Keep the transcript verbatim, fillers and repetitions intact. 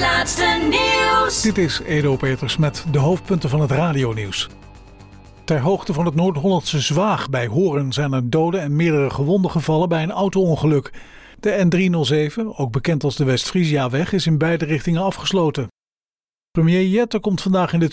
laatste nieuws. Dit is Edo Peters met de hoofdpunten van het radionieuws. Ter hoogte van het Noord-Hollandse Zwaag bij Hoorn zijn er doden en meerdere gewonden gevallen bij een auto-ongeluk. De N driehonderdzeven, ook bekend als de West-Frieziaweg, is in beide richtingen afgesloten. Premier Jette komt vandaag in de